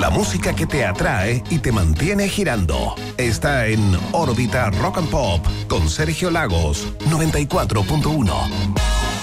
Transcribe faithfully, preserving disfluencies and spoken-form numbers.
La música que te atrae y te mantiene girando. Está en Órbita Rock and Pop con Sergio Lagos, noventa y cuatro punto uno.